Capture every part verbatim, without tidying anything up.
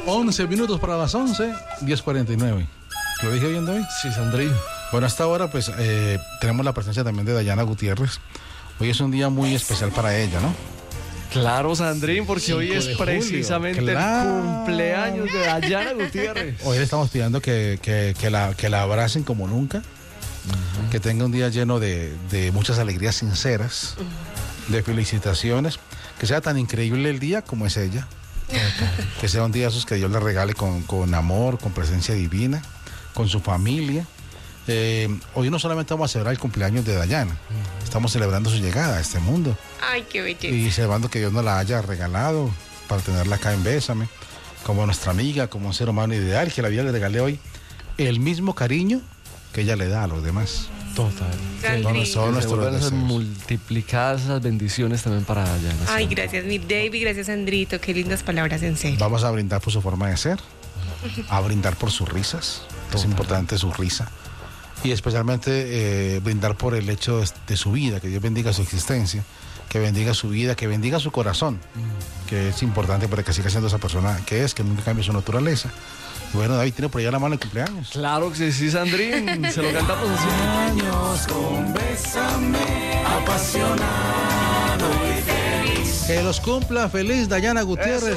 once minutos para las once, diez cuarenta y nueve. ¿Lo dije bien, David? Sí, Sandrín. Bueno, hasta ahora pues eh, tenemos la presencia también de Dayana Gutiérrez. Hoy es un día muy especial para ella, ¿no? Claro, Sandrín, porque hoy es precisamente claro. el cumpleaños de Dayana Gutiérrez. Hoy le estamos pidiendo que, que, que, la, que la abracen como nunca, uh-huh. que tenga un día lleno de, de muchas alegrías sinceras, uh-huh. de felicitaciones, que sea tan increíble el día como es ella, uh-huh. que sea un día esos que Dios le regale con, con amor, con presencia divina, con su familia. Eh, hoy no solamente vamos a celebrar el cumpleaños de Dayana, uh-huh. estamos celebrando su llegada a este mundo. Ay, qué belleza. Y celebrando que Dios nos la haya regalado para tenerla acá en Bésame, como nuestra amiga, como un ser humano ideal, que la vida le regale hoy el mismo cariño que ella le da a los demás. Total. Son, son nuestros deseos. Multiplicadas esas bendiciones también para Dayana. Ay, gracias, mi David, gracias, Sandrito, qué lindas palabras, en serio. Vamos a brindar por su forma de ser, a brindar por sus risas, es importante su risa. Y especialmente eh, brindar por el hecho de, de su vida, que Dios bendiga su existencia, que bendiga su vida, que bendiga su corazón, mm. que es importante para que siga siendo esa persona que es, que nunca cambie su naturaleza. Y bueno, David tiene por allá la mano el cumpleaños. Claro que sí, Sandrín, se lo cantamos así. Años con Bésame, apasionado y feliz. Que los cumpla feliz Dayana Gutiérrez.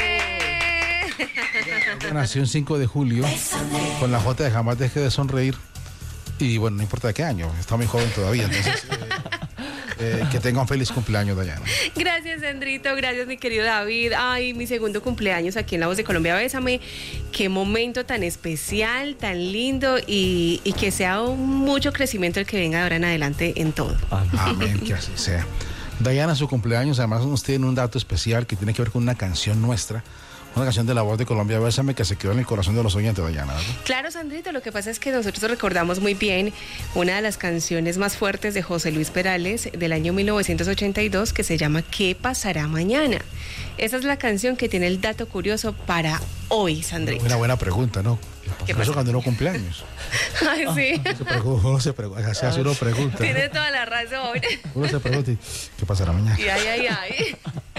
Nació el cinco de julio, Bésame. Con la J de Jamás Deje de Sonreír. Y bueno, no importa de qué año, está muy joven todavía, entonces eh, eh, que tenga un feliz cumpleaños, Dayana. Gracias, Sandrito, gracias, mi querido David. Ay, mi segundo cumpleaños aquí en La Voz de Colombia, Bésame. Qué momento tan especial, tan lindo y, y que sea un mucho crecimiento el que venga de ahora en adelante en todo. Amén, que así sea. Dayana, su cumpleaños, además nos tiene un dato especial que tiene que ver con una canción nuestra. Una canción de La Voz de Colombia, Bésame, que se quedó en el corazón de los oyentes, Dayana, ¿verdad? Claro, Sandrito, lo que pasa es que nosotros recordamos muy bien una de las canciones más fuertes de José Luis Perales del año mil novecientos ochenta y dos, que se llama ¿Qué pasará mañana? Esa es la canción que tiene el dato curioso para hoy, Sandrito. Una buena pregunta, ¿no? ¿Qué pasa cuando uno cumpleaños? Ay, sí. Uno se pregunta, uno se pregunta, se hace uno pregunta. Tiene toda la razón. Uno se pregunta, ¿qué pasará mañana? Y ay, ay, ay.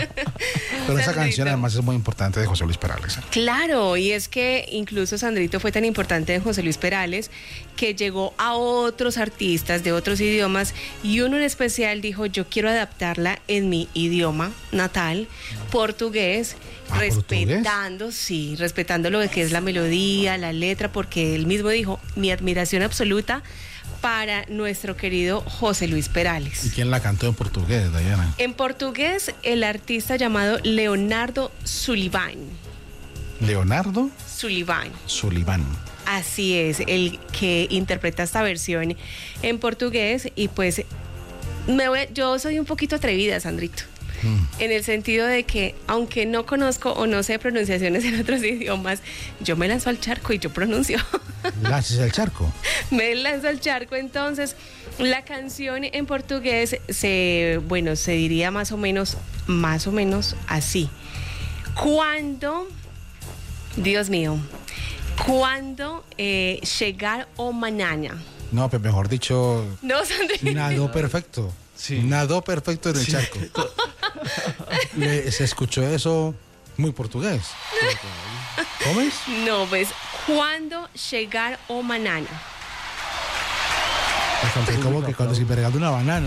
Pero esa canción además es muy importante de José Luis Perales. ¿eh? Claro, y es que incluso Sandrito fue tan importante de José Luis Perales que llegó a otros artistas de otros idiomas y uno en especial dijo, yo quiero adaptarla en mi idioma natal, portugués, ¿Ah, respetando, portugués? sí, respetando lo que es la melodía, la letra, porque él mismo dijo, mi admiración absoluta para nuestro querido José Luis Perales. ¿Y quién la cantó en portugués, Dayana? En portugués, el artista llamado Leonardo Sullivan. ¿Leonardo? Sullivan. Sullivan. Así es, el que interpreta esta versión en portugués y pues me voy, yo soy un poquito atrevida, Sandrito. En el sentido de que, aunque no conozco o no sé pronunciaciones en otros idiomas, yo me lanzo al charco y yo pronuncio. ¿Lanzas al charco? Me lanzo al charco, entonces la canción en portugués se, bueno, se diría más o menos, más o menos así. Cuando, Dios mío, cuando eh, llegar o mañana. No, pero mejor dicho, no, Sandrito. Nadó perfecto. Sí. Nadó perfecto en el sí. charco. Le, se escuchó eso muy portugués. ¿Cómo es? No, pues, ¿cuándo llegar o mañana? Es como que cuando se me regala una banana.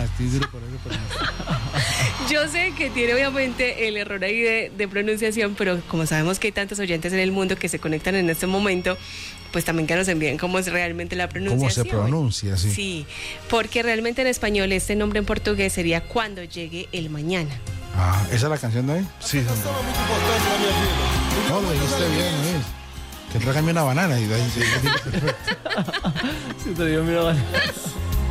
Yo sé que tiene obviamente el error ahí de, de pronunciación, pero como sabemos que hay tantos oyentes en el mundo que se conectan en este momento, pues también que nos envíen cómo es realmente la pronunciación. ¿Cómo se pronuncia? Sí, sí, porque realmente en español este nombre en portugués sería Cuando llegue el mañana. Ah, ¿esa es la canción de hoy? Sí, no, lo dijiste bien, ¿no? Que tráigame una banana y de ahí se... Sí, te digo, mira, banana.